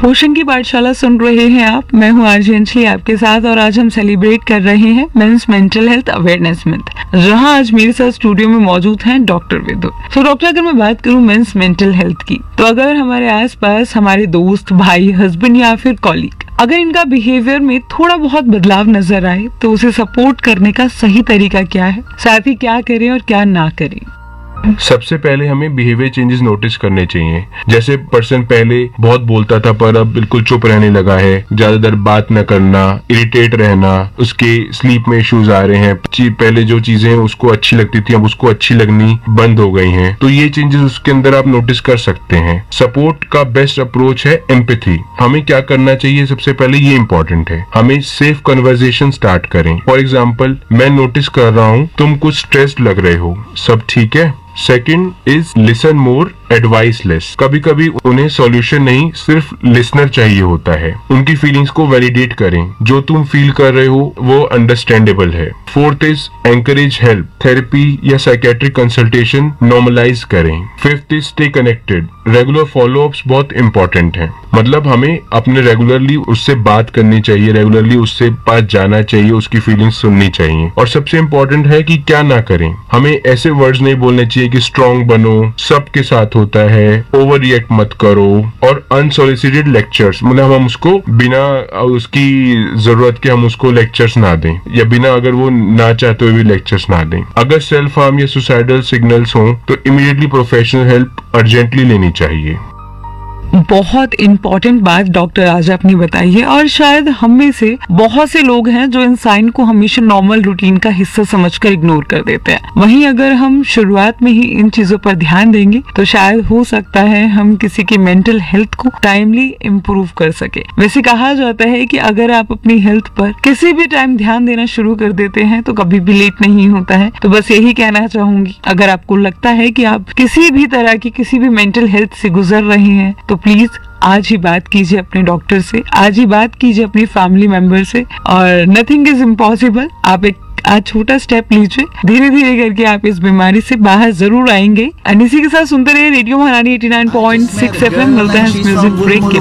पोषण की पाठशाला सुन रहे हैं आप। मैं हूँ आरजे अंजलि आपके साथ और आज हम सेलिब्रेट कर रहे हैं mains mental health awareness month, जहाँ आज मेरे साथ स्टूडियो में मौजूद हैं डॉक्टर विदुर। तो डॉक्टर, अगर मैं बात करूँ मेंस मेंटल हेल्थ की, तो अगर हमारे आसपास हमारे दोस्त, भाई, हस्बैंड या फिर कॉलीग, अगर इनका बिहेवियर में थोड़ा बहुत बदलाव नजर आए तो उसे सपोर्ट करने का सही तरीका क्या है, साथ ही क्या करें और क्या ना करें? सबसे पहले हमें बिहेवियर चेंजेस नोटिस करने चाहिए। जैसे पर्सन पहले बहुत बोलता था पर अब बिल्कुल चुप रहने लगा है, ज्यादा देर बात न करना, इरिटेट रहना, उसके स्लीप में इश्यूज आ रहे हैं, पहले जो चीजें उसको अच्छी लगती थी अब उसको अच्छी लगनी बंद हो गई हैं। तो ये चेंजेस उसके अंदर आप नोटिस कर सकते हैं। सपोर्ट का बेस्ट अप्रोच है एम्पैथी। हमें क्या करना चाहिए, सबसे पहले ये इंपॉर्टेंट है, हमें सेफ कन्वर्सेशन स्टार्ट करें। फॉर एग्जाम्पल, मैं नोटिस कर रहा हूँ तुम कुछ स्ट्रेस्ड लग रहे हो, सब ठीक है? Second is listen more, advice less. कभी कभी उन्हें सॉल्यूशन नहीं, सिर्फ लिसनर चाहिए होता है। उनकी फीलिंग्स को वैलिडेट करें, जो तुम फील कर रहे हो वो अंडरस्टैंडेबल है। Fourth is encourage help, therapy या साइकेट्रिक कंसल्टेशन नॉर्मलाइज करें। Fifth is stay connected, regular follow-ups बहुत इंपॉर्टेंट है। मतलब हमें अपने रेगुलरली उससे बात करनी चाहिए, रेगुलरली उससे पास जाना चाहिए, उसकी फीलिंग्स सुननी चाहिए। और सबसे इम्पोर्टेंट है कि क्या ना करें, हमें ऐसे वर्ड्स नहीं बोलने चाहिए कि स्ट्रॉन्ग बनो, सबके साथ होता है, ओवर रिएक्ट मत करो, और अनसोलिसिटेड लेक्चर्स, मतलब हम उसको बिना उसकी जरूरत के हम उसको लेक्चर्स ना दें, या बिना अगर वो ना चाहते हुए भी लेक्चर्स ना दें। अगर सेल्फ हार्म या सुसाइडल सिग्नल्स हों तो इमीडिएटली प्रोफेशनल हेल्प अर्जेंटली लेनी चाहिए। बहुत इम्पोर्टेंट बात डॉक्टर आज आपने बताई है, और शायद हम में से बहुत से लोग हैं जो इन साइन को हमेशा नॉर्मल रूटीन का हिस्सा समझकर इग्नोर कर देते हैं। वहीं अगर हम शुरुआत में ही इन चीजों पर ध्यान देंगे तो शायद हो सकता है हम किसी की मेंटल हेल्थ को टाइमली इम्प्रूव कर सके। वैसे कहा जाता है कि अगर आप अपनी हेल्थ पर किसी भी टाइम ध्यान देना शुरू कर देते हैं तो कभी भी लेट नहीं होता है। तो बस यही कहना चाहूंगी, अगर आपको लगता है कि आप किसी भी तरह की किसी भी मेंटल हेल्थ से गुजर रहे हैं तो प्लीज आज ही बात कीजिए अपने डॉक्टर से, आज ही बात कीजिए अपनी फैमिली मेंबर से। और नथिंग इज इम्पॉसिबल। आप एक आज छोटा स्टेप लीजिए, धीरे धीरे करके आप इस बीमारी से बाहर जरूर आएंगे। इसी के साथ सुनते रहिए रेडियो महारानी 89.6 FM। मिलते हैं म्यूजिक ब्रेक के